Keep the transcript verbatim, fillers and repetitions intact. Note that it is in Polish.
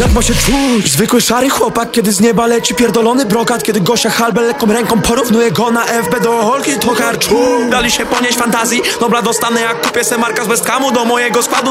jak ma się czuć zwykły szary chłopak, kiedy z nieba leci pierdolony brokat. Kiedy Gosia Halbel lekką ręką porównuje go na F B do Holki, to karczu. Dali się ponieść fantazji, dobra dostanę jak kupię se marka z West Hamu do mojego składu.